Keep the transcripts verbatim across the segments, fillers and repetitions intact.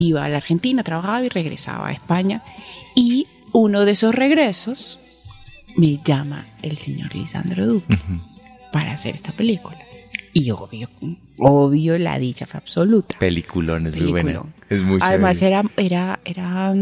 iba a la Argentina, trabajaba y regresaba a España. Y uno de esos regresos me llama el señor Lisandro Duque uh-huh. para hacer esta película. Y obvio, obvio, la dicha fue absoluta. Peliculón, es muy buena. Es muy Además, chévere. era, era, era,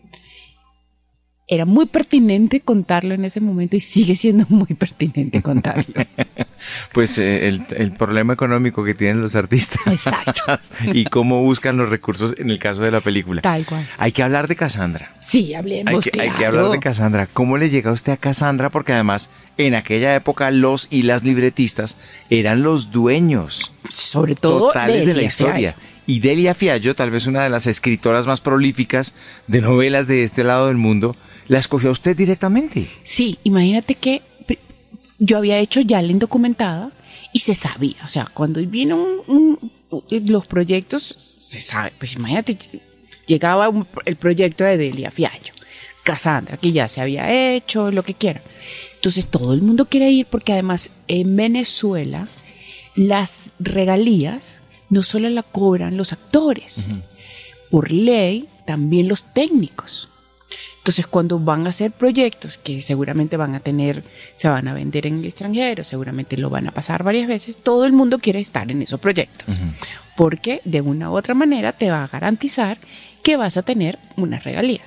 era muy pertinente contarlo en ese momento y sigue siendo muy pertinente contarlo. Pues eh, el, el problema económico que tienen los artistas. Exacto. Y cómo buscan los recursos en el caso de la película. Tal cual. Hay que hablar de Cassandra. Sí, hablemos, hay que, claro. Hay que hablar de Cassandra. ¿Cómo le llega a usted a Cassandra? Porque además, en aquella época, los y las libretistas eran los dueños. Sobre todo totales de la Delia historia. Fiallo. Y Delia Fiallo, tal vez una de las escritoras más prolíficas de novelas de este lado del mundo, la escogió a usted directamente. Sí, imagínate que yo había hecho ya la indocumentada y se sabía, o sea, cuando vienen un, un, los proyectos, se sabe, pues imagínate, llegaba un, el proyecto de Delia Fiallo, Cassandra, que ya se había hecho, lo que quiera. Entonces todo el mundo quiere ir porque además en Venezuela las regalías no solo la cobran los actores, uh-huh. por ley también los técnicos. Entonces, cuando van a hacer proyectos que seguramente van a tener, se van a vender en el extranjero, seguramente lo van a pasar varias veces, todo el mundo quiere estar en esos proyectos. Uh-huh. Porque de una u otra manera te va a garantizar que vas a tener unas regalías.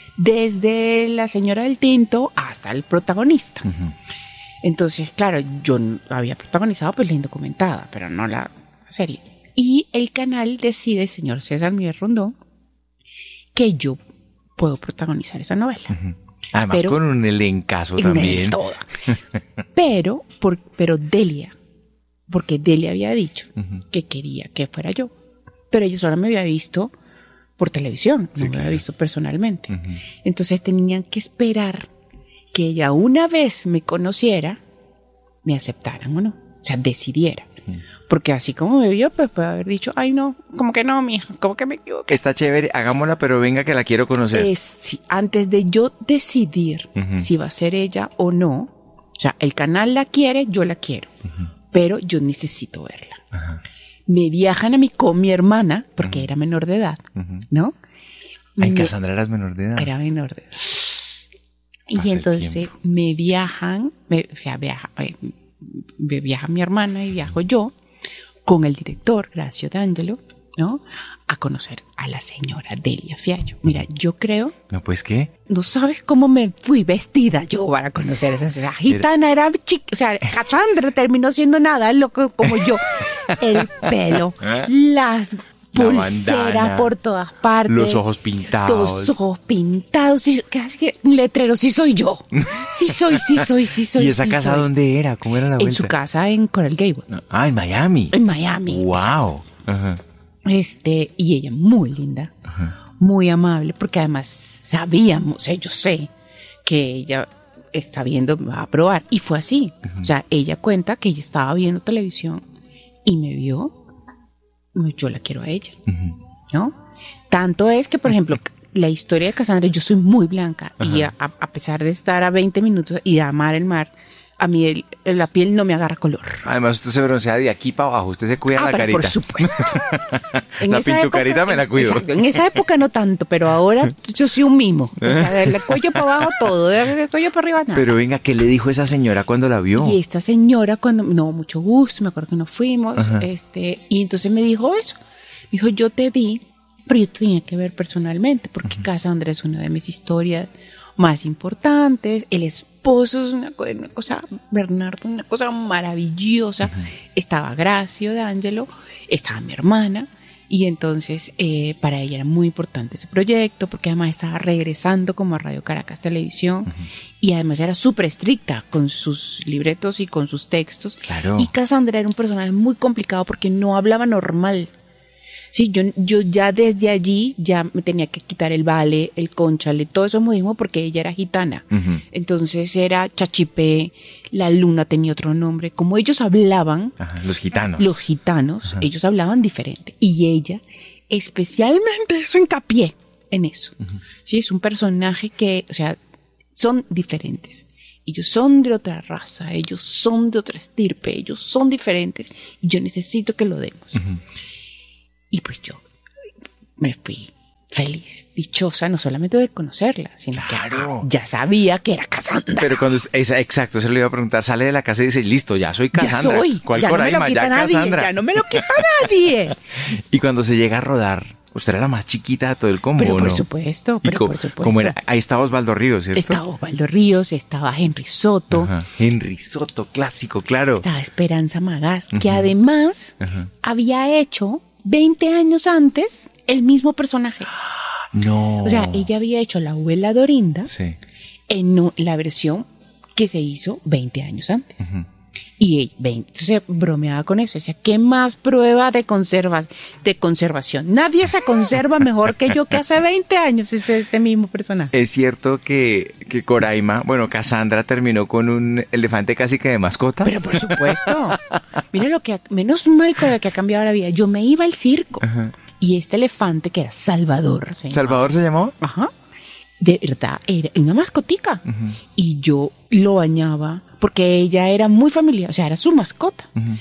Desde la señora del tinto hasta el protagonista. Uh-huh. Entonces, claro, yo había protagonizado pues la indocumentada, pero no la serie. Y el canal decide, el señor César Miguel Rondón, que yo puedo protagonizar esa novela. Uh-huh. Además, pero, con un elencazo también. Todo. pero, por, pero Delia, porque Delia había dicho uh-huh. que quería que fuera yo. Pero ella solo me había visto por televisión, no sí, me claro. había visto personalmente. Uh-huh. Entonces tenían que esperar que ella una vez me conociera, me aceptaran o no. O sea, decidiera. Uh-huh. Porque así como me vio, pues puede haber dicho, ay no, como que no, mija, como que me equivoqué. Está chévere, hagámosla, pero venga que la quiero conocer. Es, sí, antes de yo decidir uh-huh. si va a ser ella o no, o sea, el canal la quiere, yo la quiero, uh-huh. pero yo necesito verla. Uh-huh. Me viajan a mí con mi hermana, porque uh-huh. era menor de edad, uh-huh. ¿no? Ay, me, Cassandra eras menor de edad. Era menor de edad. Y entonces me viajan, me, o sea, viaja, me viaja mi hermana y viajo yo, con el director, Gracio D'Angelo, ¿no? A conocer a la señora Delia Fiallo. Mira, yo creo... No, pues, ¿qué? No sabes cómo me fui vestida yo para conocer a esa señora. Gitana era, era chica, o sea, Cassandra terminó siendo nada loco como yo. El pelo, las pulseras por todas partes. Los ojos pintados. Los ojos pintados. Sí, casi que un letrero, sí soy yo. Sí soy, sí soy, sí soy. ¿Y esa sí casa soy. dónde era? ¿Cómo era la vuelta? En su casa en Coral Gable. Ah, en Miami. En Miami. Wow. Ajá. Este, y ella muy linda, ajá. muy amable, porque además sabíamos, o sea, yo sé que ella está viendo, me va a probar. Y fue así. Uh-huh. O sea, ella cuenta que ella estaba viendo televisión y me vio. Yo la quiero a ella, uh-huh. ¿no? Tanto es que, por ejemplo, la historia de Cassandra, yo soy muy blanca, uh-huh. y a, a pesar de estar a veinte minutos y de amar el mar, a mí el, la piel no me agarra color. Además, usted se broncea de aquí para abajo, usted se cuida ah, la pero carita. Por supuesto. En la pintucarita época, me la cuido. Exacto, en esa época no tanto, pero ahora yo soy un mimo. O sea, del cuello para abajo todo, del cuello para arriba nada. Pero venga, ¿qué le dijo esa señora cuando la vio? Y esta señora, cuando, no, mucho gusto, me acuerdo que nos fuimos, ajá. este, y entonces me dijo eso. Me dijo, yo te vi, pero yo te tenía que ver personalmente, porque uh-huh. Cassandra es una de mis historias más importantes, el esposo es una, una cosa, Bernardo, una cosa maravillosa, uh-huh. estaba Gracio D'Angelo, estaba mi hermana, y entonces eh, para ella era muy importante ese proyecto, porque además estaba regresando como a Radio Caracas Televisión, uh-huh. y además era súper estricta con sus libretos y con sus textos, claro. y Cassandra era un personaje muy complicado porque no hablaba normal. Sí, yo, yo ya desde allí ya me tenía que quitar el vale, el cónchale, todo eso modismo porque ella era gitana. Uh-huh. Entonces era chachipé, la luna tenía otro nombre. Como ellos hablaban... Ajá, los gitanos. Los gitanos, uh-huh. ellos hablaban diferente. Y ella especialmente hizo hincapié en eso. Uh-huh. Sí, es un personaje que, o sea, son diferentes. Ellos son de otra raza, ellos son de otra estirpe, ellos son diferentes. Y yo necesito que lo demos. Uh-huh. Y pues yo me fui feliz, dichosa, no solamente de conocerla, sino Claro. que ya sabía que era Cassandra. Pero cuando, es, exacto, se lo iba a preguntar, sale de la casa y dice, listo, ya soy Cassandra. Ya soy, ¿Cuál ya no me lo Coraima? quita Ya nadie, Cassandra. ya no me lo quita nadie. Y cuando se llega a rodar, usted era la más chiquita de todo el combo, Pero ¿o por no? supuesto, Y pero co- por supuesto. como era, ahí estaba Osvaldo Ríos, ¿cierto? Estaba Osvaldo Ríos, estaba Henry Soto, Ajá. Henry Soto, clásico, claro. estaba Esperanza Magás, que Ujú. además Ajá. había hecho veinte años antes el mismo personaje. No. O sea, ella había hecho la abuela Dorinda Sí. en u- la versión que se hizo veinte años antes. Ujú. Y ella, veinte, entonces bromeaba con eso. Decía, ¿qué más prueba de, conserva, de conservación? Nadie se conserva mejor que yo, que hace veinte años es este mismo personaje. Es cierto que, que Coraima, bueno, Cassandra terminó con un elefante casi que de mascota. Pero por supuesto. Mira lo que, ha- menos mal con lo que ha cambiado la vida. Yo me iba al circo Ajá. y este elefante que era Salvador. se llamaba. ¿Salvador se llamó? Ajá. De verdad, era una mascotica. Ujú. Y yo lo bañaba porque ella era muy familiar, o sea, era su mascota. Ujú.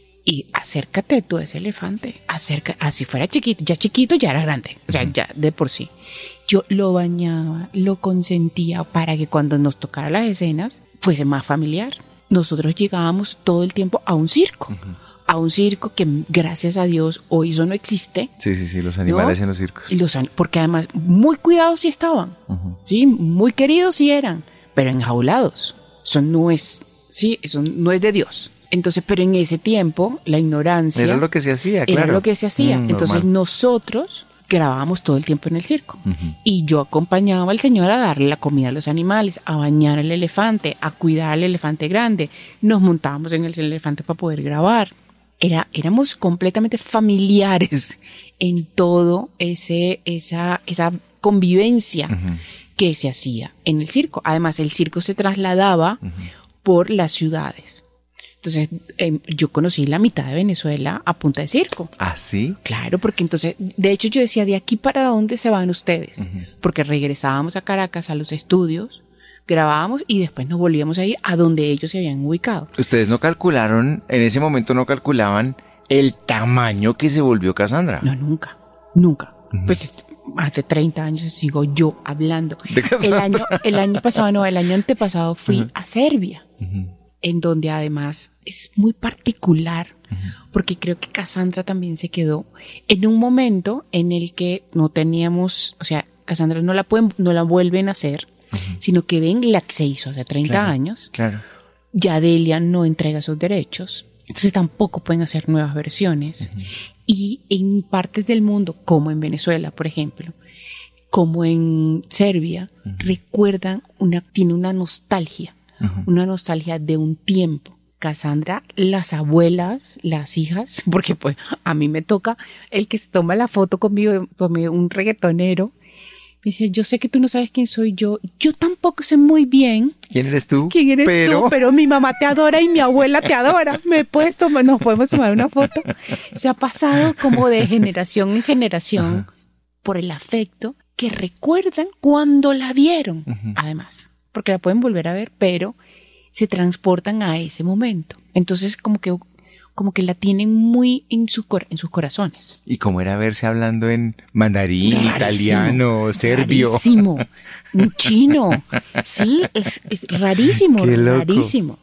Y acércate tú a ese elefante, acerca, así fuera chiquito, ya chiquito ya era grande, o sea, ya de por sí. Yo lo bañaba, lo consentía para que cuando nos tocara las escenas fuese más familiar. Nosotros llegábamos todo el tiempo a un circo, a un circo que gracias a Dios hoy eso no existe. Sí, sí, sí, los animales ¿No? en los circos. Y los an- porque además muy cuidados sí estaban, Ujú. sí, muy queridos sí eran, pero enjaulados. Eso no es, sí, eso no es de Dios. Entonces, pero en ese tiempo la ignorancia Era lo que se hacía, claro. era lo que se hacía. Mm, Entonces normal. nosotros grabábamos todo el tiempo en el circo. Ujú. Y yo acompañaba al señor a darle la comida a los animales, a bañar al elefante, a cuidar al elefante grande. Nos montábamos en el elefante para poder grabar. Era, éramos completamente familiares en todo ese, esa, esa convivencia Ujú. que se hacía en el circo. Además, el circo se trasladaba Ujú. por las ciudades. Entonces, eh, yo conocí la mitad de Venezuela a punta de circo. ¿Ah, sí? Claro, porque entonces, de hecho yo decía, ¿de aquí para dónde se van ustedes? Ujú. Porque regresábamos a Caracas, a los estudios, grabábamos y después nos volvíamos a ir a donde ellos se habían ubicado. Ustedes no calcularon, en ese momento no calculaban el tamaño que se volvió Cassandra. No, nunca, nunca. Ujú. Pues hace treinta años sigo yo hablando. De Cassandra. El año, el año pasado, no, el año antepasado fui Ujú. a Serbia, Ujú. en donde además es muy particular, Ujú. porque creo que Cassandra también se quedó en un momento en el que no teníamos, o sea, Cassandra no la pueden, no la vuelven a hacer, Ujú. sino que ven la que se hizo hace treinta Claro. años, Claro. ya Delia no entrega sus derechos, entonces tampoco pueden hacer nuevas versiones. Ujú. Y en partes del mundo, como en Venezuela, por ejemplo, como en Serbia, Ujú. recuerdan una, tiene una nostalgia, Ujú. una nostalgia de un tiempo. Cassandra, las abuelas, las hijas, porque pues a mí me toca el que se toma la foto conmigo, conmigo un reggaetonero, me dice, yo sé que tú no sabes quién soy yo, yo tampoco sé muy bien ¿Quién eres tú? quién eres Pero... tú, pero mi mamá te adora y mi abuela te adora, me puedes tomar, nos podemos tomar una foto. Se ha pasado como de generación en generación Ajá. por el afecto que recuerdan cuando la vieron, Ujú. además, porque la pueden volver a ver, pero se transportan a ese momento. Entonces, como que, como que la tienen muy en, su cor- en sus corazones. ¿Y cómo era verse hablando en mandarín, Rarísimo, italiano, serbio? Rarísimo. Un chino. Sí, es, es rarísimo, Qué loco. rarísimo.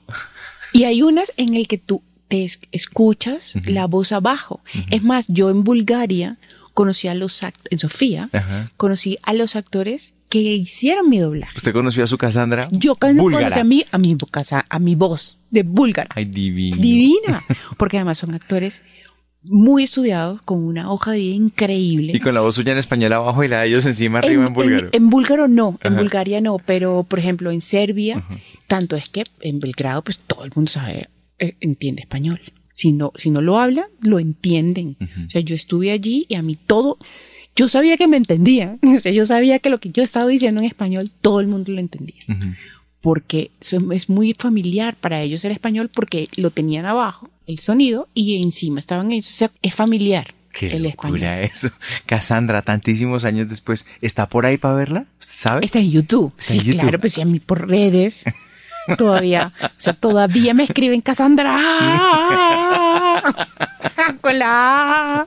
Y hay unas en el que tú te es- escuchas Ujú. la voz abajo. Ujú. Es más, yo en Bulgaria conocí a los actores, en Sofía, Ajá. conocí a los actores que hicieron mi doblaje. ¿Usted conoció a su Cassandra? Yo conocí Búlgara. a mí, a mi casa, a mi voz de búlgara. Ay, divino. Divina. Porque además son actores muy estudiados, con una hoja de vida increíble. Y con la voz suya en español abajo y la de ellos encima arriba en, búlgaro. En, búlgaro no, en Ajá. Bulgaria no, pero por ejemplo en Serbia, Ujú. tanto es que en Belgrado pues todo el mundo sabe, eh, entiende español. Si no, si no lo hablan, lo entienden. Ujú. O sea, yo estuve allí y a mí todo, yo sabía que me entendían. O sea, yo sabía que lo que yo estaba diciendo en español, todo el mundo lo entendía. Ujú. Porque eso es muy familiar para ellos el español porque lo tenían abajo, el sonido, y encima estaban ellos. O sea, es familiar. Qué el locura español. eso. Cassandra, tantísimos años después, ¿está por ahí para verla? ¿Sabe? Está en YouTube. Está Sí, en YouTube. claro, pues sí, a mí por redes. Todavía, o sea, todavía me escriben Cassandra con la A.